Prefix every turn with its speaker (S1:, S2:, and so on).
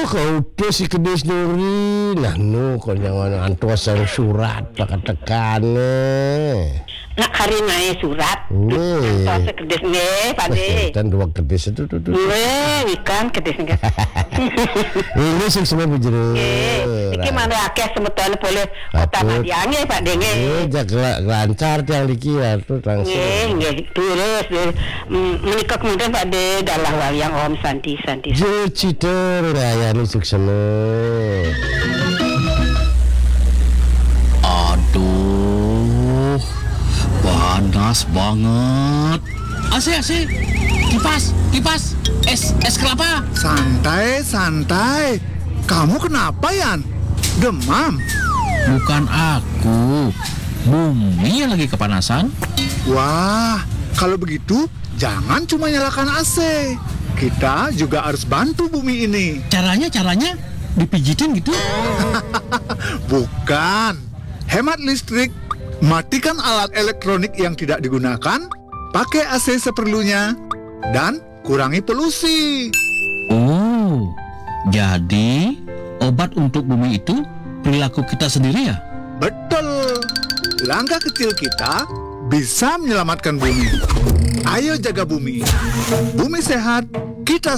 S1: Kau si kedis Nuri. Nah, kau jangan antuas yang surat pakai tekane.
S2: Nak hari naik surat.
S1: Nih.
S2: Antos kedis nge, Pade.
S1: Dan dua kedis itu tuh.
S2: Ikan kedis nge.
S1: Ini sih semua bujur.
S2: Iki mana akeh semeton boleh kota Madiange, Pak Denge.
S1: Jak lancar tiang dikira tuh langsung.
S2: Nggih, terus menika kemudian Pak De dalah wayang Om Santi.
S1: Citer rayani suksema.
S3: Aduh, panas banget. AC, kipas, es kelapa.
S4: Santai. Kamu kenapa, Yan? Demam?
S3: Bukan aku, bumi yang lagi kepanasan.
S4: Wah, kalau begitu jangan cuma nyalakan AC. Kita juga harus bantu bumi ini.
S3: Caranya dipijitin gitu.
S4: Bukan. Hemat listrik, matikan alat elektronik yang tidak digunakan, pakai AC seperlunya, dan kurangi polusi.
S3: Oh, jadi obat untuk bumi itu perilaku kita sendiri ya?
S4: Betul. Langkah kecil kita bisa menyelamatkan bumi. Ayo jaga bumi. Bumi sehat, kita